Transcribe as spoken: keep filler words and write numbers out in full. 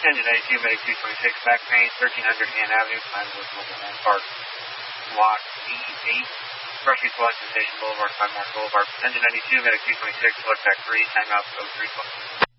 Engine ninety-two, Medic two twenty-six, back train, thirteen hundred Ann Avenue, Pinewood Mobile Home Park. Block D eight, Grocery Selection Station Boulevard, Pinemark Boulevard. Engine ninety-two, Medic two twenty-six, select back three, timeout oh three twelve.